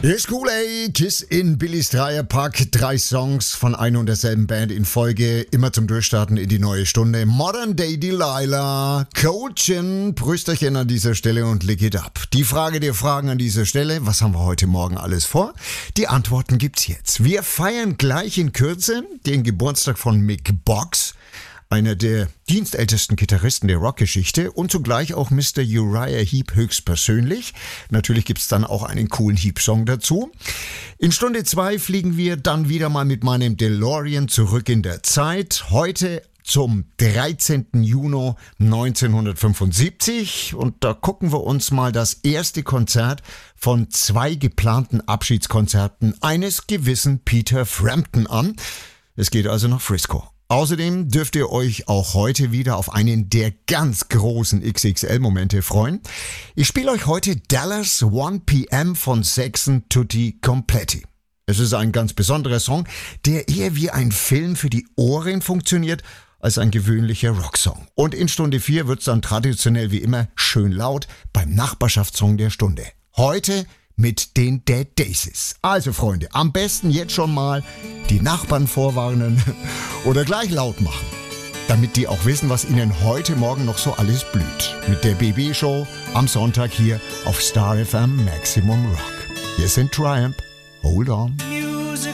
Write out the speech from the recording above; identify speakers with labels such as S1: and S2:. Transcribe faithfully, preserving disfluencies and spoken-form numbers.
S1: Ist cool, ey. Kiss in Billys Dreierpack. Drei Songs von einer und derselben Band in Folge. Immer zum Durchstarten in die neue Stunde. Modern Day Delilah. Coachin. Prüsterchen an dieser Stelle und lick it up. Die Frage der Fragen an dieser Stelle. Was haben wir heute Morgen alles vor? Die Antworten gibt's jetzt. Wir feiern gleich in Kürze den Geburtstag von Mick Box, einer der dienstältesten Gitarristen der Rockgeschichte und zugleich auch Mister Uriah Heep höchstpersönlich. Natürlich gibt's dann auch einen coolen Heep-Song dazu. In Stunde zwei fliegen wir dann wieder mal mit meinem DeLorean zurück in der Zeit. Heute zum dreizehnten Juni neunzehnhundertfünfundsiebzig und da gucken wir uns mal das erste Konzert von zwei geplanten Abschiedskonzerten eines gewissen Peter Frampton an. Es geht also nach Frisco. Außerdem dürft ihr euch auch heute wieder auf einen der ganz großen X X L-Momente freuen. Ich spiele euch heute Dallas one P M von Saxon Tutti Completi. Es ist ein ganz besonderer Song, der eher wie ein Film für die Ohren funktioniert, als ein gewöhnlicher Rocksong. Und in Stunde vier wird's dann traditionell wie immer schön laut beim Nachbarschaftssong der Stunde. Heute mit den Dead Daisies. Also Freunde, am besten jetzt schon mal die Nachbarn vorwarnen oder gleich laut machen, damit die auch wissen, was ihnen heute Morgen noch so alles blüht. Mit der B B-Show am Sonntag hier auf Star F M Maximum Rock. Wir sind Triumph. Hold on.